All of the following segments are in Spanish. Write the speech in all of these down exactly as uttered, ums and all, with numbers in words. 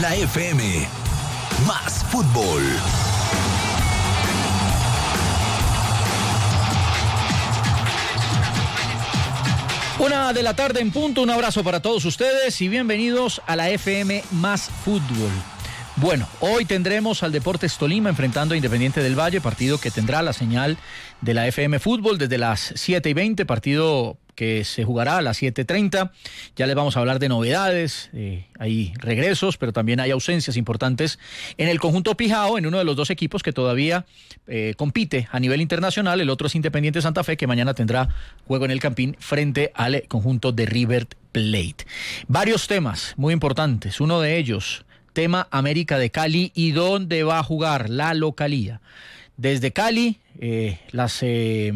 La F M. Más fútbol. Una de la tarde en punto, un abrazo para todos ustedes y bienvenidos a la F M Más Fútbol. Bueno, hoy tendremos al Deportes Tolima enfrentando a Independiente del Valle, partido que tendrá la señal de la F M Fútbol desde las siete y veinte, partido que se jugará a las siete y treinta. Ya les vamos a hablar de novedades, eh, hay regresos, pero también hay ausencias importantes en el conjunto Pijao, en uno de los dos equipos que todavía eh, compite a nivel internacional. El otro es Independiente Santa Fe, que mañana tendrá juego en el Campín frente al conjunto de River Plate. Varios temas muy importantes, uno de ellos, tema América de Cali y dónde va a jugar la localía. Desde Cali, eh, las... Eh,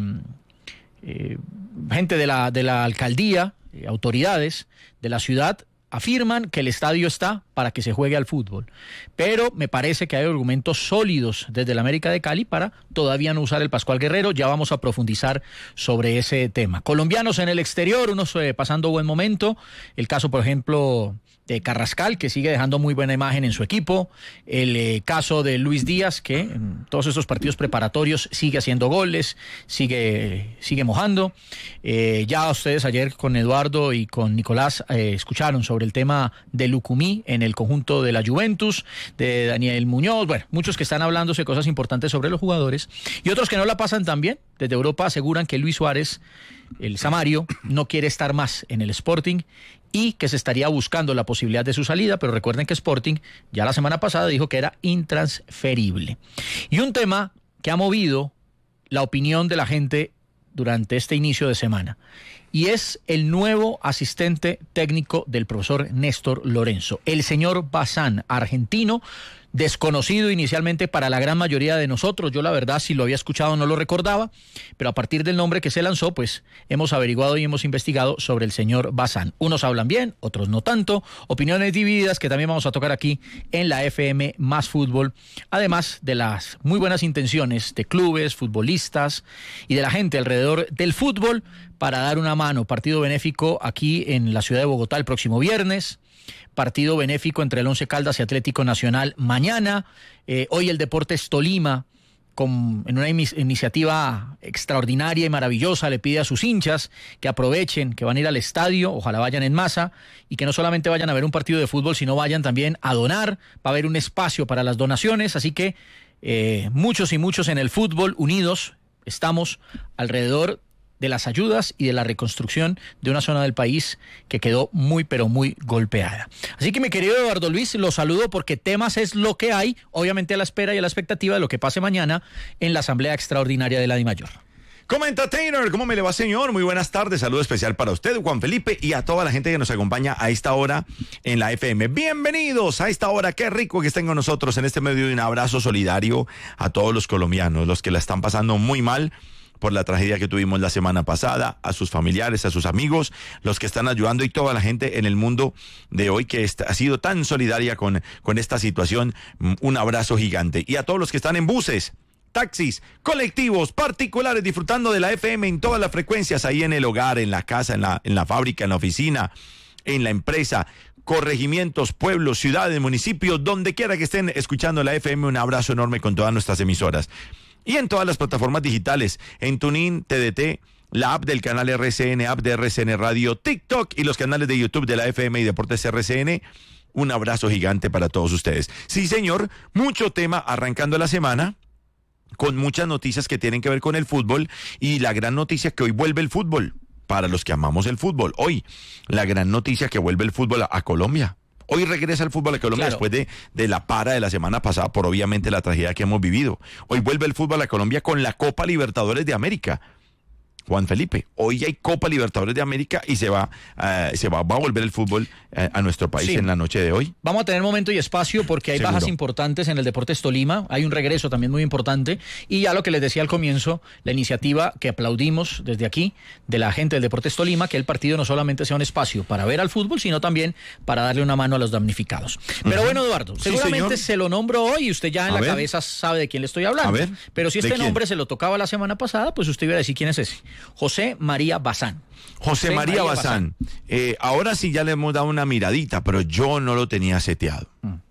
eh, gente de la, de la alcaldía, eh, autoridades de la ciudad afirman que el estadio está para que se juegue al fútbol, pero me parece que hay argumentos sólidos desde la América de Cali para todavía no usar el Pascual Guerrero. Ya vamos a profundizar sobre ese tema. Colombianos en el exterior, unos eh, pasando buen momento, el caso por ejemplo de Carrascal, que sigue dejando muy buena imagen en su equipo, el eh, caso de Luis Díaz, que en todos estos partidos preparatorios sigue haciendo goles, sigue, sigue mojando. Eh, ya ustedes ayer con Eduardo y con Nicolás eh, escucharon sobre el tema de Lucumí en el conjunto de la Juventus, de Daniel Muñoz, bueno, muchos que están hablándose cosas importantes sobre los jugadores, y otros que no la pasan tan bien. Desde Europa aseguran que Luis Suárez, el Samario, no quiere estar más en el Sporting y que se estaría buscando la posibilidad de su salida, pero recuerden que Sporting ya la semana pasada dijo que era intransferible. Y un tema que ha movido la opinión de la gente durante este inicio de semana, y es el nuevo asistente técnico del profesor Néstor Lorenzo, el señor Bazán, argentino, desconocido inicialmente para la gran mayoría de nosotros. Yo la verdad, si lo había escuchado no lo recordaba, pero a partir del nombre que se lanzó, pues hemos averiguado y hemos investigado sobre el señor Bazán. Unos hablan bien, otros no tanto, opiniones divididas que también vamos a tocar aquí en la F M Más Fútbol, además de las muy buenas intenciones de clubes, futbolistas y de la gente alrededor del fútbol para dar una mano. Partido benéfico aquí en la ciudad de Bogotá el próximo viernes, partido benéfico entre el Once Caldas y Atlético Nacional mañana. Eh, hoy el Deportes Tolima, con, en una in- iniciativa extraordinaria y maravillosa, le pide a sus hinchas que aprovechen, que van a ir al estadio, ojalá vayan en masa, y que no solamente vayan a ver un partido de fútbol, sino vayan también a donar. Va a haber un espacio para las donaciones, así que eh, muchos y muchos en el fútbol unidos estamos alrededor de las ayudas y de la reconstrucción de una zona del país que quedó muy pero muy golpeada. Así que mi querido Eduardo Luis, lo saludo porque temas es lo que hay, obviamente a la espera y a la expectativa de lo que pase mañana en la Asamblea Extraordinaria de la DIMAYOR. Comenta Taylor, ¿cómo me le va, señor? Muy buenas tardes, saludo especial para usted, Juan Felipe, y a toda la gente que nos acompaña a esta hora en la F M. Bienvenidos a esta hora, qué rico que estén con nosotros en este medio, de un abrazo solidario a todos los colombianos, los que la están pasando muy mal por la tragedia que tuvimos la semana pasada, a sus familiares, a sus amigos, los que están ayudando y toda la gente en el mundo de hoy que está, ha sido tan solidaria con, con esta situación. Un abrazo gigante. Y a todos los que están en buses, taxis, colectivos, particulares, disfrutando de la F M en todas las frecuencias, ahí en el hogar, en la casa, en la, en la fábrica, en la oficina, en la empresa, corregimientos, pueblos, ciudades, municipios, donde quiera que estén escuchando la F M, un abrazo enorme con todas nuestras emisoras. Y en todas las plataformas digitales, en TuneIn, T D T, la app del canal R C N, app de R C N Radio, TikTok y los canales de YouTube de la F M y Deportes R C N. Un abrazo gigante para todos ustedes. Sí, señor, mucho tema arrancando la semana, con muchas noticias que tienen que ver con el fútbol, y la gran noticia que hoy vuelve el fútbol, para los que amamos el fútbol. Hoy, la gran noticia que vuelve el fútbol a, a Colombia. Hoy regresa el fútbol a Colombia, claro, después de, de la para de la semana pasada por obviamente la tragedia que hemos vivido. Hoy vuelve el fútbol a Colombia con la Copa Libertadores de América. Juan Felipe, hoy hay Copa Libertadores de América y se va, uh, se va, va a volver el fútbol uh, a nuestro país, sí, en la noche de hoy. Vamos a tener momento y espacio porque hay Seguro. bajas importantes en el Deportes Tolima, hay un regreso también muy importante, y ya lo que les decía al comienzo, la iniciativa que aplaudimos desde aquí de la gente del Deportes Tolima, que el partido no solamente sea un espacio para ver al fútbol, sino también para darle una mano a los damnificados. Pero uh-huh. bueno, Eduardo, seguramente sí, se lo nombro hoy y usted ya en a la ver. cabeza sabe de quién le estoy hablando. A ver, pero si este nombre se lo tocaba la semana pasada, pues usted iba a decir quién es ese. José María Bazán. José, José María, María Bazán. Bazán. Eh, ahora sí ya le hemos dado una miradita, pero yo no lo tenía seteado. Mm.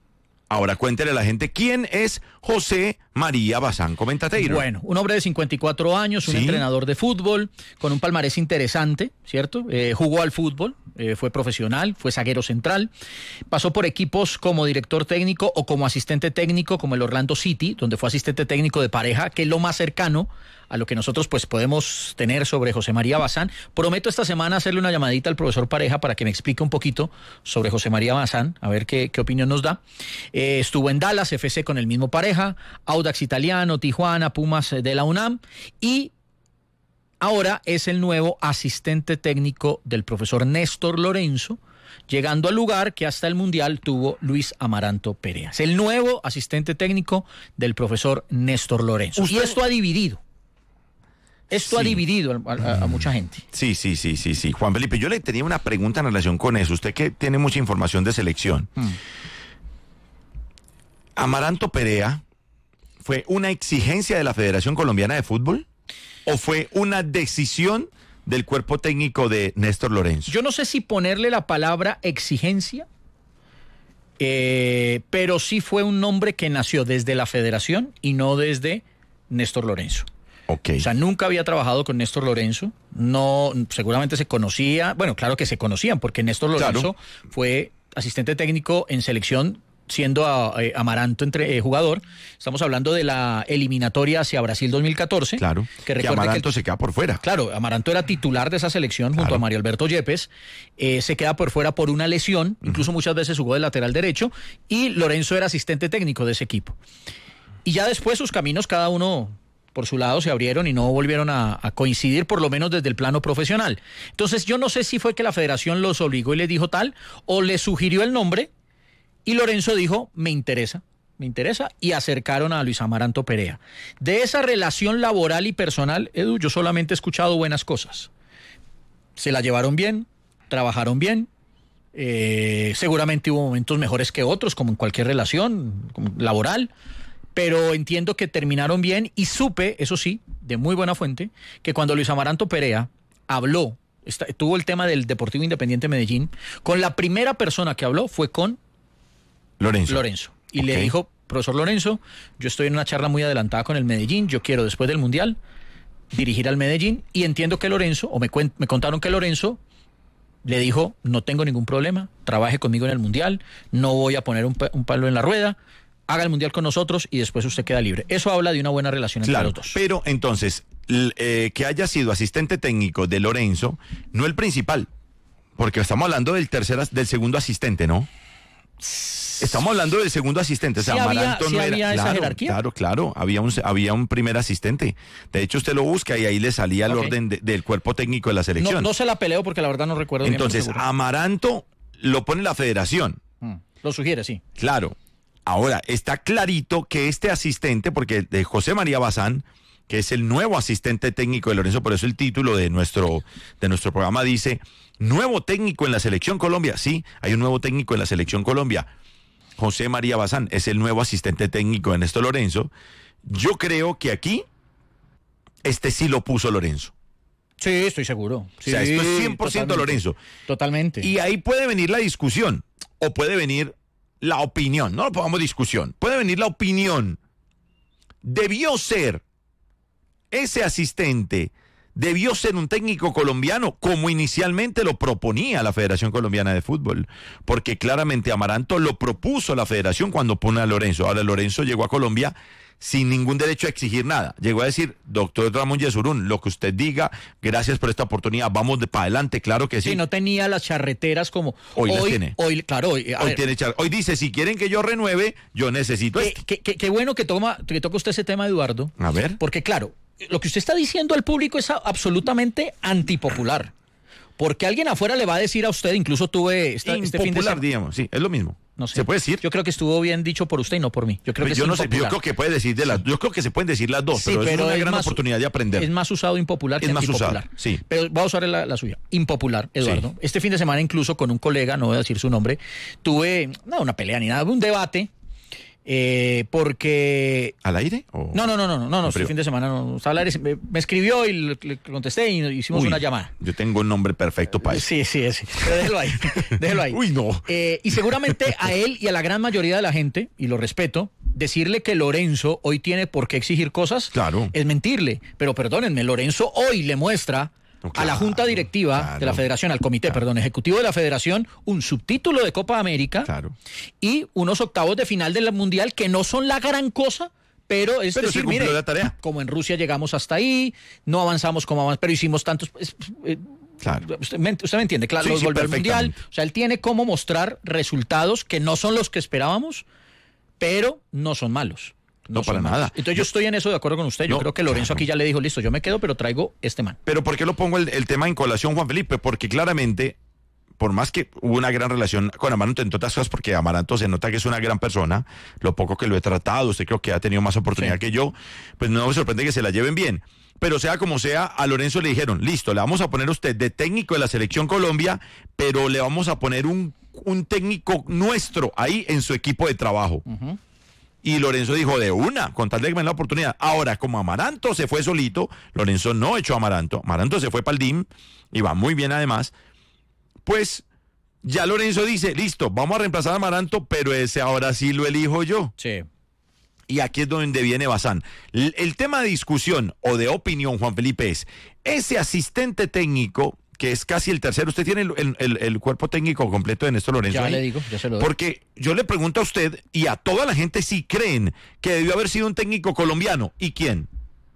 Ahora cuéntele a la gente quién es José María Bazán, comenta Taylor. Bueno, un hombre de cincuenta y cuatro años, un ¿Sí? entrenador de fútbol, con un palmarés interesante, ¿cierto? Eh, jugó al fútbol, eh, fue profesional, fue zaguero central, pasó por equipos como director técnico o como asistente técnico, como el Orlando City, donde fue asistente técnico de Pareja, que es lo más cercano a lo que nosotros pues podemos tener sobre José María Bazán. Prometo esta semana hacerle una llamadita al profesor Pareja para que me explique un poquito sobre José María Bazán, a ver qué, qué opinión nos da. Eh, estuvo en Dallas F C con el mismo Pareja, Audax Italiano, Tijuana, Pumas de la UNAM, y ahora es el nuevo asistente técnico del profesor Néstor Lorenzo, llegando al lugar que hasta el Mundial tuvo Luis Amaranto Perea. Es el nuevo asistente técnico del profesor Néstor Lorenzo. ¿Usted? Y esto ha dividido. Esto Sí. ha dividido a, a, a mucha gente. Sí, sí, sí, sí, sí. Juan Felipe, yo le tenía una pregunta en relación con eso. Usted que tiene mucha información de selección. Hmm. ¿Amaranto Perea fue una exigencia de la Federación Colombiana de Fútbol o fue una decisión del cuerpo técnico de Néstor Lorenzo? Yo no sé si ponerle la palabra exigencia, eh, pero sí fue un nombre que nació desde la Federación y no desde Néstor Lorenzo. Ok. O sea, nunca había trabajado con Néstor Lorenzo, no, seguramente se conocía, bueno, claro que se conocían, porque Néstor Lorenzo Claro. fue asistente técnico en selección, siendo a, eh, Amaranto entre, eh, jugador. Estamos hablando de la eliminatoria hacia Brasil dos mil catorce. Claro. Que Que recuerde Amaranto que, se queda por fuera. claro, Amaranto era titular de esa selección junto Claro. a Mario Alberto Yepes. Eh, se queda por fuera por una lesión, incluso muchas veces jugó de lateral derecho, y Lorenzo era asistente técnico de ese equipo. Y ya después sus caminos, cada uno por su lado, se abrieron y no volvieron a, a coincidir, por lo menos desde el plano profesional. Entonces yo no sé si fue que la federación los obligó y les dijo tal, o les sugirió el nombre, y Lorenzo dijo, me interesa, me interesa, y acercaron a Luis Amaranto Perea. De esa relación laboral y personal, Edu, yo solamente he escuchado buenas cosas. Se la llevaron bien, trabajaron bien, eh, seguramente hubo momentos mejores que otros, como en cualquier relación como laboral, pero entiendo que terminaron bien, y supe, eso sí, de muy buena fuente, que cuando Luis Amaranto Perea habló, está, tuvo el tema del Deportivo Independiente Medellín, con la primera persona que habló fue con Lorenzo. Lorenzo. Y Ok. le dijo, profesor Lorenzo, yo estoy en una charla muy adelantada con el Medellín, yo quiero después del Mundial dirigir al Medellín, y entiendo que Lorenzo, o me, cuen- me contaron que Lorenzo le dijo, no tengo ningún problema, trabaje conmigo en el Mundial, no voy a poner un, pa- un palo en la rueda, haga el Mundial con nosotros y después usted queda libre. Eso habla de una buena relación entre Claro, los dos. pero entonces, l- eh, que haya sido asistente técnico de Lorenzo, no el principal, porque estamos hablando del tercer, as- del segundo asistente, ¿no? Estamos hablando del segundo asistente, o sea, Sí había- Amaranto sí no era. había esa Claro, jerarquía. claro, claro, había un, había un primer asistente. De hecho, usted lo busca y ahí le salía el Ok. orden de- del cuerpo técnico de la No, selección. no se la peleo porque la verdad no recuerdo bien, Entonces, estoy seguro. Amaranto lo pone la federación. Mm, lo sugiere, sí. Claro. Ahora, está clarito que este asistente, porque de José María Bazán, que es el nuevo asistente técnico de Lorenzo, por eso el título de nuestro, de nuestro programa dice, nuevo técnico en la Selección Colombia. Sí, hay un nuevo técnico en la Selección Colombia. José María Bazán es el nuevo asistente técnico de Néstor Lorenzo. Yo creo que aquí, este sí lo puso Lorenzo. Sí, estoy seguro. O sea, esto es cien por ciento totalmente. Lorenzo. Totalmente. Y ahí puede venir la discusión, o puede venir la opinión, no lo pongamos discusión, puede venir la opinión. Debió ser ese asistente, debió ser un técnico colombiano, como inicialmente lo proponía la Federación Colombiana de Fútbol, porque claramente Amaranto lo propuso la Federación cuando pone a Lorenzo. Ahora Lorenzo llegó a Colombia sin ningún derecho a exigir nada. Llegó a decir, doctor Ramón Yesurún, lo que usted diga, gracias por esta oportunidad, vamos de para adelante, claro que sí. Sí, no tenía las charreteras como Hoy las tiene. Hoy, claro, hoy, a Hoy, ver, tiene char- hoy dice, si quieren que yo renueve, yo necesito qué, esto. qué- qué- qué bueno que toma, que toca usted ese tema, Eduardo. A ver. Porque claro, lo que usted está diciendo al público es a- absolutamente antipopular. Porque alguien afuera le va a decir a usted, incluso tuve esta- este fin de Impopular, semana. digamos, sí, es lo mismo. No sé. ¿Se puede decir? Yo creo que estuvo bien dicho por usted y no por mí. Yo creo que yo es no sé, yo impopular. creo que puede decir de las, yo creo que se pueden decir las dos, Sí, pero, es una gran más- oportunidad de aprender. Es más usado impopular que Es más antipopular. usado, sí. Pero voy a usar la, la suya. Impopular, Eduardo. Sí. Este fin de semana incluso con un colega, no voy a decir su nombre, tuve, no una pelea ni nada, un debate Eh, porque... ¿Al aire? ¿O? No, no, no, no, no, no, no el fin de semana no, estaba al aire, me, me escribió y le, le contesté y hicimos Uy, una llamada. Yo tengo un nombre perfecto para eso. Sí, sí, sí, pero déjelo ahí, déjelo ahí. Uy, no. Eh, y seguramente a él y a la gran mayoría de la gente, y lo respeto, decirle que Lorenzo hoy tiene por qué exigir cosas, claro, es mentirle. Pero perdónenme, Lorenzo hoy le muestra no, claro, a la Junta Directiva claro, de la Federación, al Comité, claro. perdón, Ejecutivo de la Federación, un subtítulo de Copa América claro. y unos octavos de final del Mundial que no son la gran cosa, pero es pero decir, se cumplió mire, la tarea. Como en Rusia llegamos hasta ahí, no avanzamos como avanzamos, pero hicimos tantos... Eh, Claro. Usted, me, usted me entiende, claro, sí, los sí, volvió al Mundial. O sea, él tiene cómo mostrar resultados que no son los que esperábamos, pero no son malos. No, no para malos. nada. Entonces yo, yo estoy en eso de acuerdo con usted. Yo no, creo que Lorenzo claro. aquí ya le dijo, listo, yo me quedo, pero traigo este man. Pero ¿por qué lo pongo el, el tema en colación, Juan Felipe? Porque claramente, por más que hubo una gran relación con Amaranto, entre otras cosas, porque Amaranto se nota que es una gran persona, lo poco que lo he tratado, usted creo que ha tenido más oportunidad sí. que yo, pues no me sorprende que se la lleven bien. Pero sea como sea, a Lorenzo le dijeron, listo, le vamos a poner a usted de técnico de la Selección Colombia, pero le vamos a poner un, un técnico nuestro ahí en su equipo de trabajo. Uh-huh. Y Lorenzo dijo, de una, con tal de que me den la oportunidad. Ahora, como Amaranto se fue solito, Lorenzo no echó a Amaranto. Amaranto se fue para el D I M, y va muy bien además. Pues ya Lorenzo dice, listo, vamos a reemplazar a Amaranto, pero ese ahora sí lo elijo yo. Sí. Y aquí es donde viene Bazán. El, el tema de discusión o de opinión, Juan Felipe, es ese asistente técnico, que es casi el tercero. Usted tiene el, el, el, el cuerpo técnico completo de Néstor Lorenzo. Ya ahí? le digo, ya se lo doy. Porque yo le pregunto a usted y a toda la gente si creen que debió haber sido un técnico colombiano. ¿Y quién?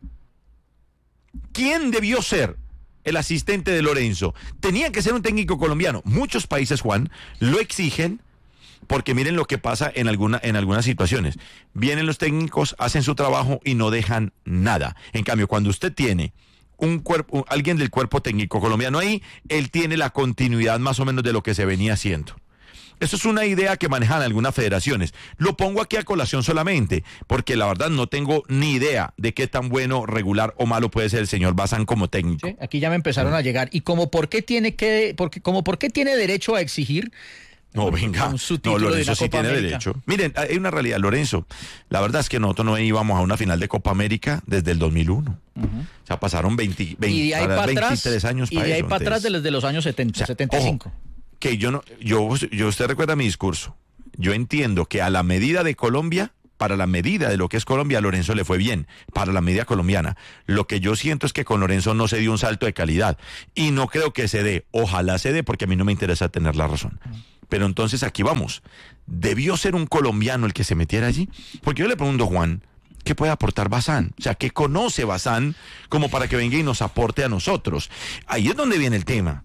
¿Quién debió ser el asistente de Lorenzo? Tenía que ser un técnico colombiano. Muchos países, Juan, lo exigen. Porque miren lo que pasa en, alguna, en algunas situaciones. Vienen los técnicos, hacen su trabajo y no dejan nada. En cambio, cuando usted tiene un cuerpo, alguien del cuerpo técnico colombiano ahí, él tiene la continuidad más o menos de lo que se venía haciendo. Eso es una idea que manejan algunas federaciones. Lo pongo aquí a colación solamente, porque la verdad no tengo ni idea de qué tan bueno, regular o malo puede ser el señor Bazán como técnico. Sí, aquí ya me empezaron sí. a llegar. Y como por qué tiene que, porque, como por qué tiene derecho a exigir. No, venga, no, Lorenzo sí tiene América. derecho. Miren, hay una realidad, Lorenzo. La verdad es que nosotros no íbamos a una final de Copa América desde el dos mil uno. Uh-huh. O sea, pasaron veinte, veinte, y de ahí para veintitrés atrás, años y para de ahí eso, para atrás desde los años setenta, o sea, setenta y cinco. Ojo, que yo no, yo, yo, usted recuerda mi discurso. Yo entiendo que a la medida de Colombia, para la medida de lo que es Colombia, a Lorenzo le fue bien, para la medida colombiana. Lo que yo siento es que con Lorenzo no se dio un salto de calidad. Y no creo que se dé. Ojalá se dé, porque a mí no me interesa tener la razón. Uh-huh. Pero entonces aquí vamos. ¿Debió ser un colombiano el que se metiera allí? Porque yo le pregunto, Juan, ¿qué puede aportar Bazán? O sea, ¿qué conoce Bazán como para que venga y nos aporte a nosotros? Ahí es donde viene el tema.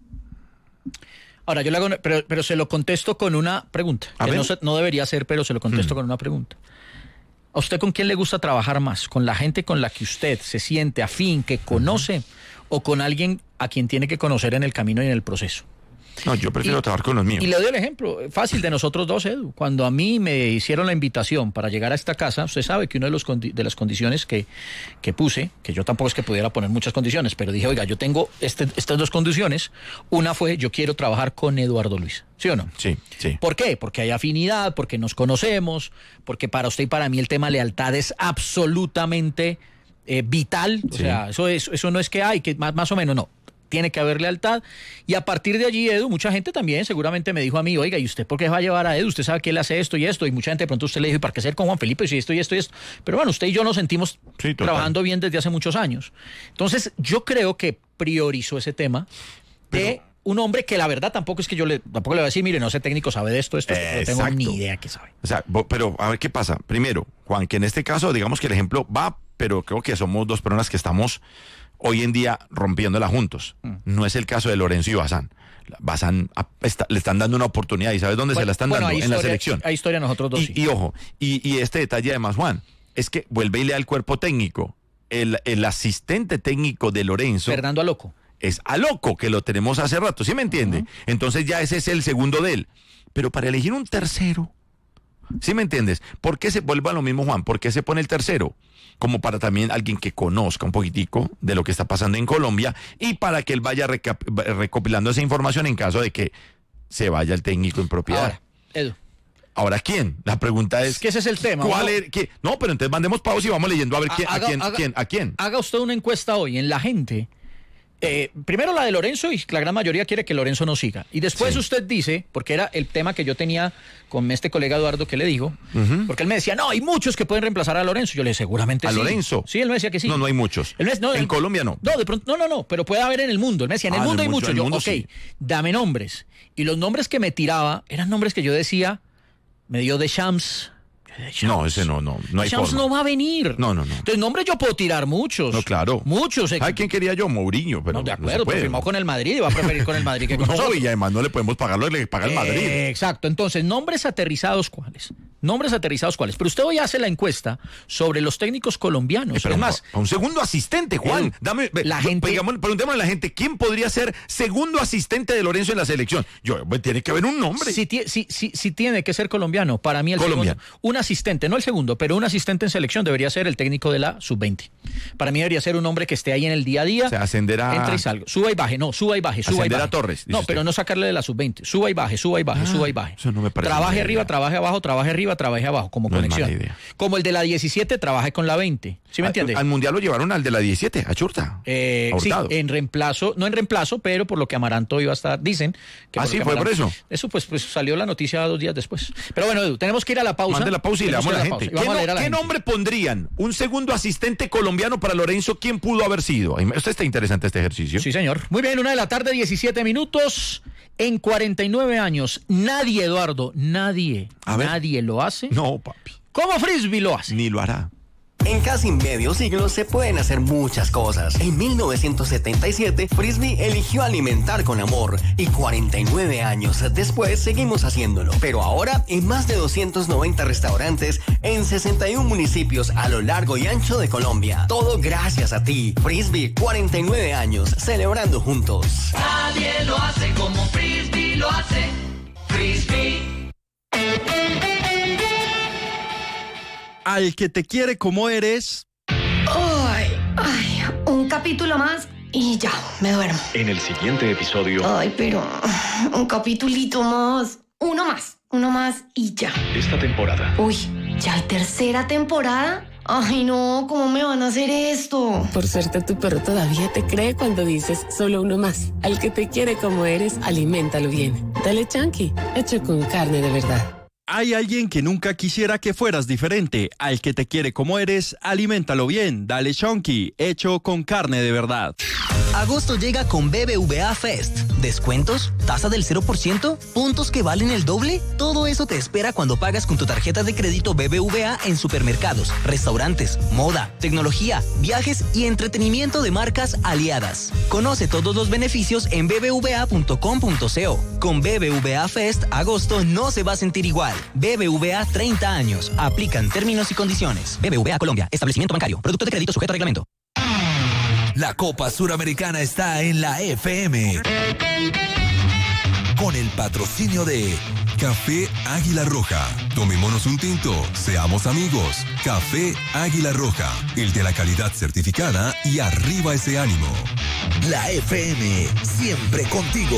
Ahora, yo le hago, pero, pero se lo contesto con una pregunta. Que no, se, no debería ser, pero se lo contesto hmm. con una pregunta. ¿A usted con quién le gusta trabajar más? ¿Con la gente con la que usted se siente afín, que conoce, uh-huh. o con alguien a quien tiene que conocer en el camino y en el proceso? No, yo prefiero y, trabajar con los míos. Y le doy el ejemplo fácil de nosotros dos, Edu. Cuando a mí me hicieron la invitación para llegar a esta casa, usted sabe que una de, los condi- de las condiciones que, que puse, que yo tampoco es que pudiera poner muchas condiciones, pero dije, oiga, yo tengo este, estas dos condiciones. Una fue, yo quiero trabajar con Eduardo Luis. ¿Sí o no? Sí, sí. ¿Por qué? Porque hay afinidad, porque nos conocemos, porque para usted y para mí el tema lealtad es absolutamente eh, vital. O sí. sea, eso, es, eso no es que hay, que más, más o menos no. Tiene que haber lealtad. Y a partir de allí, Edu, mucha gente también seguramente me dijo a mí, oiga, ¿y usted por qué va a llevar a Edu? Usted sabe que él hace esto y esto. Y mucha gente de pronto usted le dijo, ¿y para qué ser con Juan Felipe? Si esto y esto y esto. Pero bueno, usted y yo nos sentimos sí, trabajando bien desde hace muchos años. Entonces, yo creo que priorizó ese tema de Pero... un hombre que la verdad tampoco es que yo le, tampoco le voy a decir, mire, no sé técnico, sabe de esto, esto, esto no tengo ni idea que sabe. O sea, pero a ver qué pasa. Primero, Juan, que en este caso, digamos que el ejemplo va, pero creo que somos dos personas que estamos hoy en día rompiéndola juntos. Mm. No es el caso de Lorenzo y Bazán. Bazán está, le están dando una oportunidad y ¿sabes dónde bueno, se la están bueno, dando? En historia, la selección. Hay historia nosotros dos. Y, sí. y ojo, y, y este detalle además, Juan, es que vuelve y lea el cuerpo técnico. El, el asistente técnico de Lorenzo. Fernando Aloco. Es Aloco, que lo tenemos hace rato, ¿sí me entiende? Uh-huh. Entonces ya ese es el segundo de él. Pero para elegir un tercero, ¿sí me entiendes? ¿Por qué se vuelve a lo mismo, Juan? ¿Por qué se pone el tercero? Como para también alguien que conozca un poquitico de lo que está pasando en Colombia y para que él vaya recap- recopilando esa información en caso de que se vaya el técnico en propiedad. Ahora, Edu, Ahora, ¿quién? La pregunta es... Es que ese es el tema. ¿Cuál ¿no? es? ¿Qué? No, pero entonces mandemos pausa y vamos leyendo a ver quién, Haga- a quién, haga- quién, a quién. Haga usted una encuesta hoy en la gente. Eh, primero la de Lorenzo, y la gran mayoría quiere que Lorenzo no siga. Y después Sí. usted dice, porque era el tema que yo tenía con este colega Eduardo que le dijo, Ujú. porque él me decía, no, hay muchos que pueden reemplazar a Lorenzo. Yo le dije, seguramente ¿A sí. Lorenzo? Sí, él me decía que sí. No, no hay muchos. Él me- no, en él- Colombia no. No, de pronto, no, no, no, pero puede haber en el mundo. Él me decía, en el Ah, mundo en hay el mundo- muchos. en el Yo, mundo ok, sí. dame nombres. Y los nombres que me tiraba eran nombres que yo decía, me dio de Shams. No, ese no, no, no hay Shams forma. no va a venir. No, no, no. Entonces, nombres yo puedo tirar muchos. No, claro. Muchos. ¿Sabe quién quería yo? Mourinho, pero No, de no acuerdo, se pero puede. firmó con el Madrid y va a preferir con el Madrid que con No, nosotros. y además no le podemos pagar lo que le paga el Madrid. Eh, exacto. Entonces, nombres aterrizados, ¿cuáles? Nombres aterrizados, ¿cuáles? Pero usted hoy hace la encuesta sobre los técnicos colombianos. Eh, pero es más, a un segundo asistente, Juan. Él, Dame, ve, la yo- gente- digamos, preguntémosle a la gente, ¿quién podría ser segundo asistente de Lorenzo en la selección? Yo, pues, tiene que haber un nombre. si, tie- si, si, si tiene que ser colombiano, para mí el Colombiano. segundo, un asistente, no el segundo, pero un asistente en selección debería ser el técnico de la sub veinte. Para mí debería ser un hombre que esté ahí en el día a día. O sea, ascender a- Entra y salga. Suba y baje, no, suba y baje, suba y Ascender baje. a Torres, dice No, usted. pero no sacarle de la sub veinte. Suba y baje, suba y baje, Ah, suba y baje. eso no me parece Trabaje mala arriba, idea. trabaje abajo, trabaje arriba, trabaje abajo, como No es conexión. mala idea. Como el de la diecisiete, trabaje con la veinte. ¿Sí me A- entiende? Al Mundial lo llevaron al de la diecisiete, a Churta. Eh, a sí, Hurtado. en reemplazo, no en reemplazo, pero por lo que Amaranto iba a estar, dicen. Que Ah, por sí, lo que fue por Amaranto- eso. Eso pues, pues salió la noticia dos días después. Pero bueno, Edu, tenemos que ir a la pausa. Mande la pausa y le Tenemos damos a la que ir gente. pausa. Y ¿Qué, vamos a no- leer a la qué gente. nombre pondrían? Un segundo asistente colombiano para Lorenzo, ¿quién pudo haber sido? Ay, Usted está interesante este ejercicio. Sí, señor. Muy bien, una de la tarde, diecisiete minutos. En cuarenta y nueve años, nadie, Eduardo, nadie, A ver. nadie lo hace. No, papi. ¿Cómo Frisbee lo hace? Ni lo hará. En casi medio siglo se pueden hacer muchas cosas. En mil novecientos setenta y siete, Frisbee eligió alimentar con amor y cuarenta y nueve años después seguimos haciéndolo. Pero ahora en más de doscientos noventa restaurantes en sesenta y un municipios a lo largo y ancho de Colombia. Todo gracias a ti. Frisbee, cuarenta y nueve años, celebrando juntos. Nadie lo hace como Frisbee lo hace. Frisbee. Al que te quiere como eres. Ay, ay, un capítulo más y ya, me duermo. En el siguiente episodio, Ay, pero un capitulito más. Uno más, uno más y ya. esta temporada, Uy, ¿ya hay tercera temporada? Ay, no, ¿cómo me van a hacer esto? Por suerte tu perro todavía te cree cuando dices solo uno más. Al que te quiere como eres, aliméntalo bien. Dale Chunky, hecho con carne de verdad. Hay alguien que nunca quisiera que fueras diferente. Al que te quiere como eres, aliméntalo bien. Dale Chunky, hecho con carne de verdad. Agosto llega con B B V A Fest. ¿Descuentos? ¿Tasa del cero por ciento? ¿Puntos que valen el doble? Todo eso te espera cuando pagas con tu tarjeta de crédito B B V A en supermercados, restaurantes, moda, tecnología, viajes y entretenimiento de marcas aliadas. Conoce todos los beneficios en b b v a punto com punto co. Con B B V A Fest, agosto no se va a sentir igual. B B V A treinta años. Aplican términos y condiciones. B B V A Colombia. Establecimiento bancario. Producto de crédito sujeto a reglamento. La Copa Suramericana está en la F M. Con el patrocinio de Café Águila Roja. Tomémonos un tinto, seamos amigos. Café Águila Roja, el de la calidad certificada y arriba ese ánimo. la F M, siempre contigo.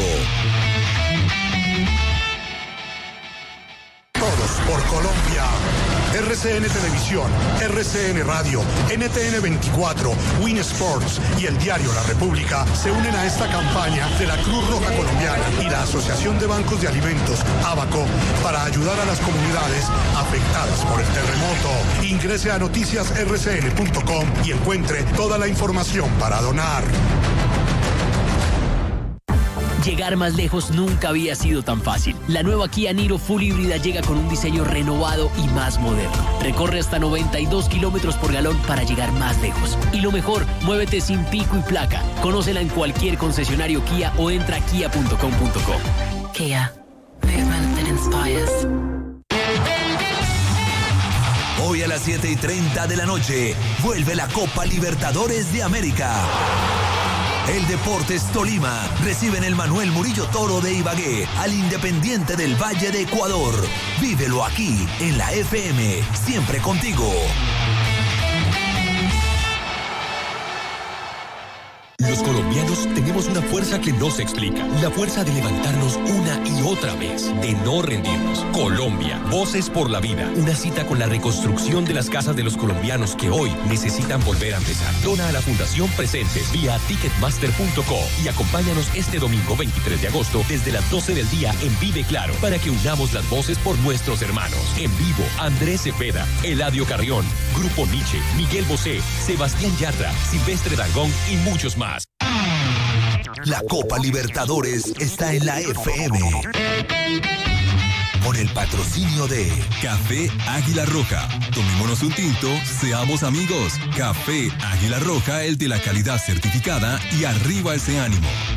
Todos por Colombia. R C N Televisión, R C N Radio, N T N veinticuatro, Win Sports y el diario La República se unen a esta campaña de la Cruz Roja Colombiana y la Asociación de Bancos de Alimentos, ABACO, para ayudar a las comunidades afectadas por el terremoto. Ingrese a noticias r c n punto com y encuentre toda la información para donar. Llegar más lejos nunca había sido tan fácil. La nueva Kia Niro Full híbrida llega con un diseño renovado y más moderno. Recorre hasta noventa y dos kilómetros por galón para llegar más lejos. Y lo mejor, muévete sin pico y placa. Conócela en cualquier concesionario Kia o entra a kia punto com punto co. Kia. Movement that inspires. Hoy a las siete y treinta de la noche vuelve la Copa Libertadores de América. El Deportes Tolima recibe en el Manuel Murillo Toro de Ibagué al Independiente del Valle de Ecuador. Vívelo aquí en la F M, siempre contigo. Los colombianos tenemos una fuerza que no se explica. La fuerza de levantarnos una y otra vez, de no rendirnos. Colombia, Voces por la Vida. Una cita con la reconstrucción de las casas de los colombianos que hoy necesitan volver a empezar. Dona a la Fundación Presentes vía ticketmaster punto co y acompáñanos este domingo veintitrés de agosto desde las doce del día en Vive Claro para que unamos las voces por nuestros hermanos. En vivo, Andrés Cepeda, Eladio Carrión, Grupo Nietzsche, Miguel Bosé, Sebastián Yatra, Silvestre Dangond y muchos más. La Copa Libertadores está en la F M. Con el patrocinio de Café Águila Roja. Tomémonos un tinto, seamos amigos. Café Águila Roja, el de la calidad certificada y arriba ese ánimo.